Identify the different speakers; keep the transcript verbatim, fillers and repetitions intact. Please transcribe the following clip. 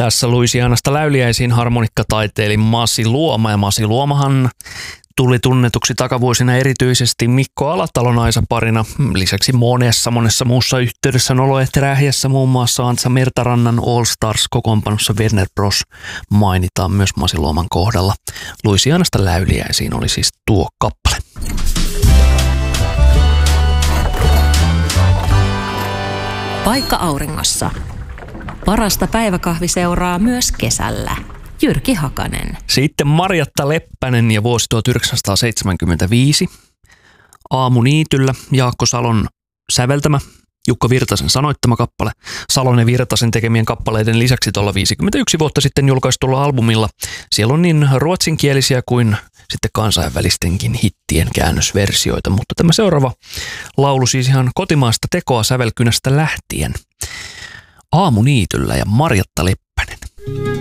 Speaker 1: Tässä Louisianasta Läyliäisiin harmonikkataiteili Masi Luoma, ja Masi Luomahan tuli tunnetuksi takavuosina erityisesti Mikko Alatalon Aisa-parina. Lisäksi monessa monessa muussa yhteydessä Noloehti Rähjässä, muun muassa Antsa Mertarannan All Stars-kokoonpanossa Werner Bros mainitaan myös Masi Luoman kohdalla. Louisianasta Läyliäisiin oli siis tuo kappale.
Speaker 2: Paikka auringossa. Parasta päiväkahviseuraa myös kesällä. Jyrki Hakanen.
Speaker 1: Sitten Marjatta Leppänen ja vuosi tuhatyhdeksänsataaseitsemänkymmentäviisi. Aamuniityllä Jaakko Salon säveltämä, Jukka Virtasen sanoittama kappale. Salon ja Virtasen tekemien kappaleiden lisäksi tuolla viisikymmentäyksi vuotta sitten julkaistulla albumilla. Siellä on niin ruotsinkielisiä kuin sitten kansainvälistenkin hittien käännösversioita, mutta tämä seuraava laulu siis ihan kotimaasta tekoa sävelkynästä lähtien. Aamuniityllä ja Marjatta Leppänen.